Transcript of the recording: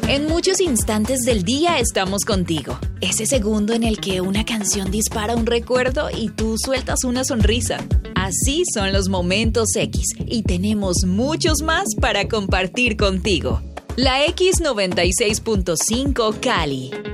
En muchos instantes del día estamos contigo. Ese segundo en el que una canción dispara un recuerdo y tú sueltas una sonrisa. Así son los momentos X y tenemos muchos más para compartir contigo. La X96.5 Cali.